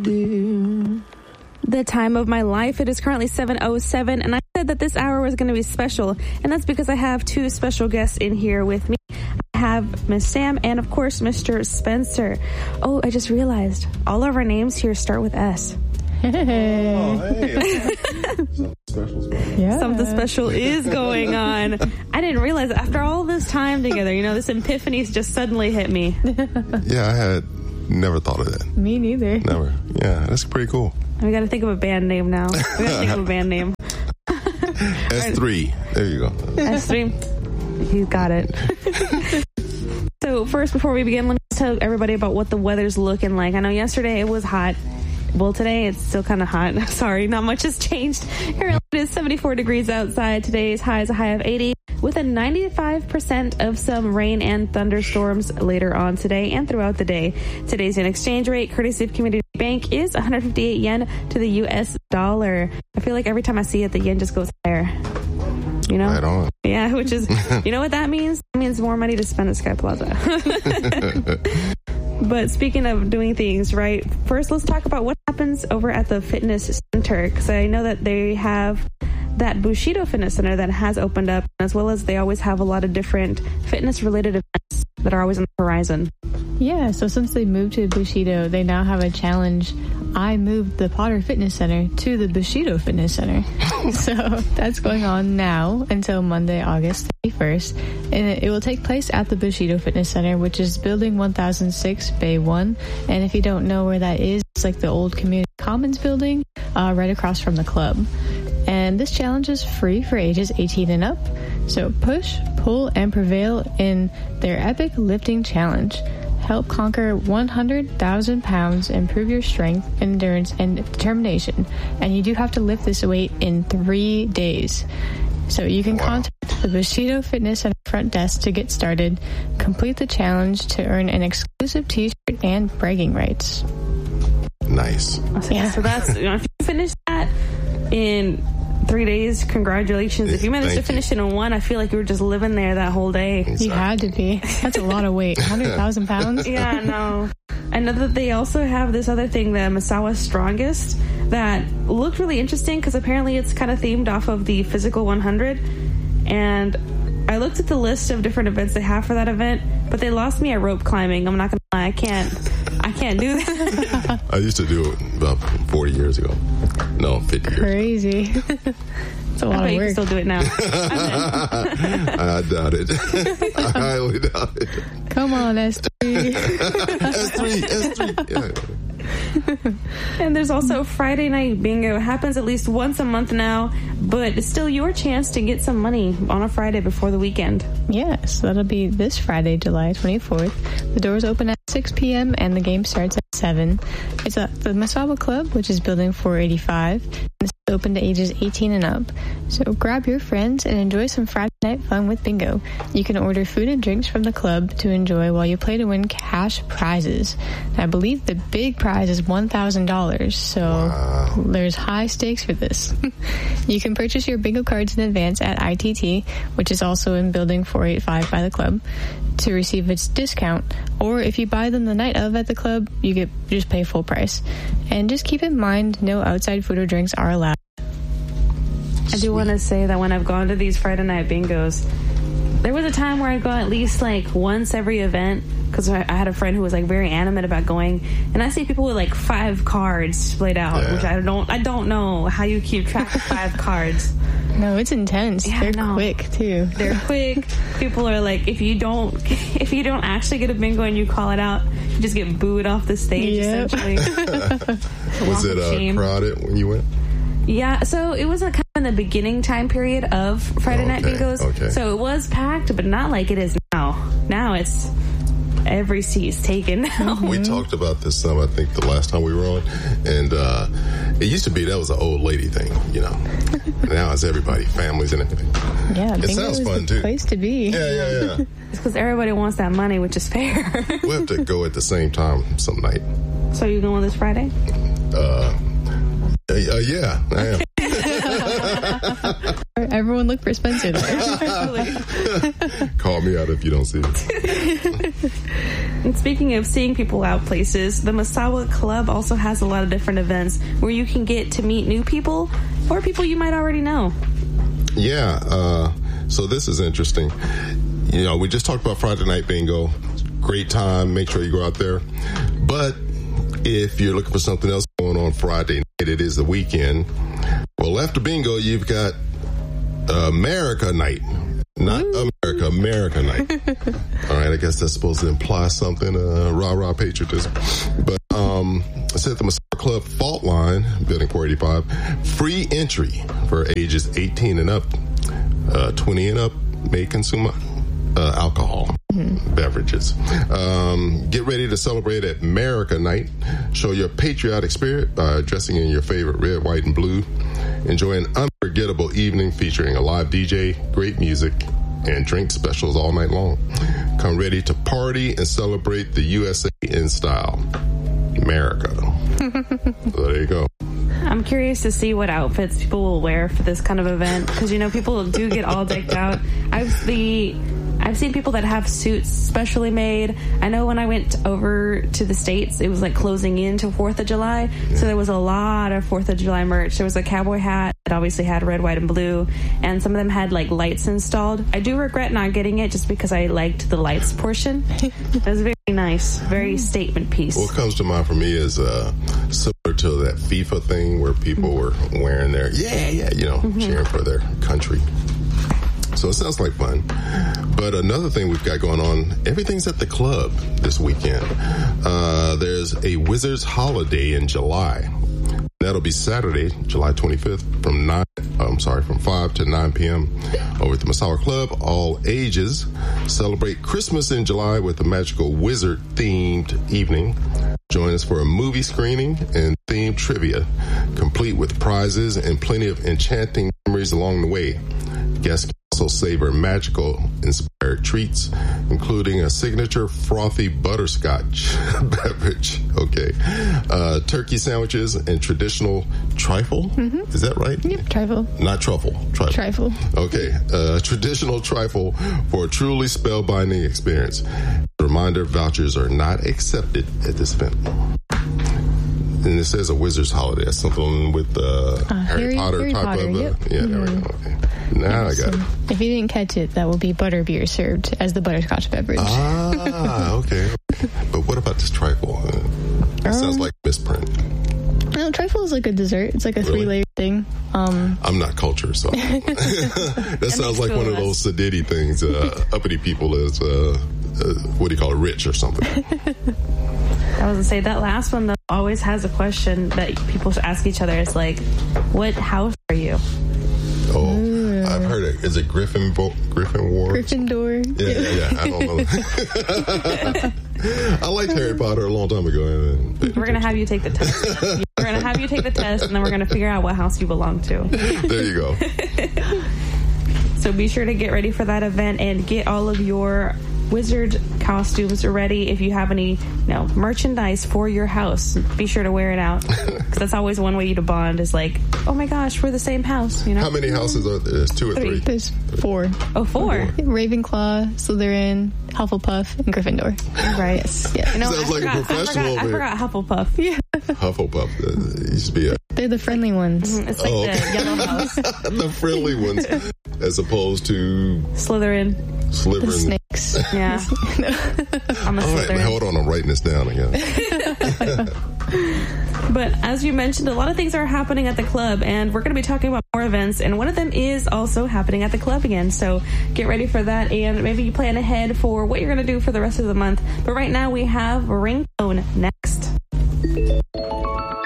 The time of my life. It is currently 7:07, and I said that this hour was going to be special, and that's because I have two special guests in here with me. I have Miss Sam and, of course, Mr. Spencer. Oh, I just realized all of our names here start with S. Hey. Oh, hey. Something special's going on. Yeah. Something special is going on. I didn't realize after all this time together, this epiphany's just suddenly hit me. Yeah, I had never thought of that. Me neither. Never. Yeah, that's pretty cool. We got to think of a band name now. We got to think of a band name. S3. There you go. S3. He's got it. So first, before we begin, let me tell everybody about what the weather's looking like. I know yesterday it was hot. Well, today it's still kind of hot. Sorry, not much has changed. Currently it is 74 degrees outside. Today's high is a high of 80 with a 95% of some rain and thunderstorms later on today and throughout the day. Today's yen exchange rate, courtesy of Community Bank, is 158 yen to the U.S. dollar. I feel like every time I see it, the yen just goes higher. Right on. Yeah, which is, you know what that means? It means more money to spend at Sky Plaza. But speaking of doing things, right, first let's talk about what happens over at the fitness center, because I know that they have that Bushido Fitness Center that has opened up, as well as they always have a lot of different fitness-related events that are always on the horizon. Yeah, so since they moved to Bushido, they now have a challenge. I moved the Potter Fitness Center to the Bushido Fitness Center. So that's going on now until Monday, August 31st. And it will take place at the Bushido Fitness Center, which is Building 1006, Bay 1. And if you don't know where that is, it's like the old Community Commons building right across from the club. And this challenge is free for ages 18 and up. So push, pull, and prevail in their epic lifting challenge. Help conquer 100,000 pounds, improve your strength, endurance, and determination. And you do have to lift this weight in 3 days. So you can contact the Bushido Fitness Center front desk to get started. Complete the challenge to earn an exclusive t-shirt and bragging rights. Nice. Yeah. So that's, if you finish that in 3 days, congratulations. If you managed to finish it in one, I feel like you were just living there that whole day. You had to be. That's a lot of weight. 100,000 pounds? Yeah, no. I know that they also have this other thing, the Misawa Strongest, that looked really interesting because apparently it's kind of themed off of the Physical 100. And I looked at the list of different events they have for that event, but they lost me at rope climbing. I'm not going to lie. I can't do that. I used to do it about 40 years ago. No, 50 years. Crazy. It's a lot of work. You can still do it now. I doubt it. I highly doubt it. Come on, S3. S3. Yeah. And there's also Friday Night Bingo. It happens at least once a month now, but it's still your chance to get some money on a Friday before the weekend. Yes, that'll be this Friday, July 24th. The doors open at 6 p.m. and the game starts at 7. It's at the Misawa Club, which is building 485. And it's open to ages 18 and up. So grab your friends and enjoy some Friday night fun with bingo. You can order food and drinks from the club to enjoy while you play to win cash prizes. And I believe the big prize is $1,000, so there's high stakes for this. You can purchase your bingo cards in advance at ITT, which is also in building 485 by the club, to receive its discount. Or if you buy them the night of at the club, you just pay full price. And just keep in mind, no outside food or drinks are allowed. I do want to say that when I've gone to these Friday night bingos, there was a time where I'd go at least like once every event, because I had a friend who was like very animate about going, and I see people with like 5 cards played out, which I don't know how you keep track of 5 cards. No, it's intense. Yeah, they're quick too. They're quick. People are like, if you don't actually get a bingo and you call it out, you just get booed off the stage. Essentially. Was it crowded when you went? Yeah, so it was kind of in the beginning time period of Friday Night Bingos. Okay. So it was packed, but not like it is now. Now it's every seat is taken now. We talked about this I think the last time we were on, and it used to be that was an old lady thing, Now it's everybody, families and everything. Yeah, it sounds fun too. Place to be. Yeah. It's because everybody wants that money, which is fair. We'll have to go at the same time some night. So you going this Friday? Yeah, I am. Everyone look for Spencer there. Call me out if you don't see it. And speaking of seeing people out places, the Masawa Club also has a lot of different events where you can get to meet new people or people you might already know. Yeah, so this is interesting. You know, we just talked about Friday Night Bingo. Great time. Make sure you go out there. But if you're looking for something else going on Friday night, it is the weekend. Well, after bingo, you've got America Night. Not America, America Night. All right, I guess that's supposed to imply something, rah-rah patriotism. But it's at the Masawa Club Fault Line, Building 485. Free entry for ages 18 and up. 20 and up may consume alcohol beverages. Get ready to celebrate at America Night. Show your patriotic spirit by dressing in your favorite red, white, and blue. Enjoy an unforgettable evening featuring a live DJ, great music, and drink specials all night long. Come ready to party and celebrate the USA in style. America. So there you go. I'm curious to see what outfits people will wear for this kind of event because, you know, people do get all decked out. I've seen people that have suits specially made. I know when I went over to the States, it was like closing into 4th of July. Yeah. So there was a lot of 4th of July merch. There was a cowboy hat that obviously had red, white, and blue. And some of them had like lights installed. I do regret not getting it just because I liked the lights portion. It was very nice. Very statement piece. What comes to mind for me is similar to that FIFA thing where people were wearing their, cheering for their country. So it sounds like fun. But another thing we've got going on, everything's at the club this weekend. There's a Wizards holiday in July. That'll be Saturday, July 25th from 5 to 9 p.m. over at the Masawa Club. All ages celebrate Christmas in July with a magical wizard-themed evening. Join us for a movie screening and themed trivia, complete with prizes and plenty of enchanting memories along the way. Guests can also savor magical inspired treats, including a signature frothy butterscotch beverage. Okay. Turkey sandwiches and traditional trifle. Mm-hmm. Is that right? Yep, trifle. Not truffle. Trifle. Okay. Traditional trifle for a truly spellbinding experience. Reminder, vouchers are not accepted at this event. And it says a Wizard's holiday. That's something with Harry Potter type of. Yep. Yeah, there we go. Okay. Now I got it. If you didn't catch it, that will be butterbeer served as the butterscotch beverage. Ah, okay. But what about this trifle? It sounds like misprint. No, trifle is like a dessert. It's like a 3-layer thing. I'm not cultured, so that sounds like one of those sedity things. Uppity people is what do you call it, rich or something. I was gonna say that last one though always has a question that people ask each other. It's like, what house are you? Oh, I've heard it. Is it Gryffindor? Gryffindor. Yeah. I don't know. I liked Harry Potter a long time ago. We're going to have you take the test. We're going to have you take the test, and then we're going to figure out what house you belong to. There you go. So be sure to get ready for that event and get all of your wizard costumes ready. If you have any merchandise for your house, be sure to wear it out, because that's always one way to bond is like, oh my gosh, we're the same house. How many houses are there? There's 2 or 3? There's 4. Oh, 4. Ravenclaw, Slytherin, Hufflepuff, and Gryffindor. Right. Yes. Yeah. Sounds like a professional. I forgot Hufflepuff. Yeah. Hufflepuff. It used to be They're the friendly ones. It's like the yellow house. The friendly ones, as opposed to Slytherin. The snakes. Yeah. I'm a All right, hold on. I'm writing this down again. But as you mentioned, a lot of things are happening at the club, and we're going to be talking about more events, and one of them is also happening at the club again. So get ready for that, and maybe you plan ahead for what you're going to do for the rest of the month. But right now we have Ringtone next.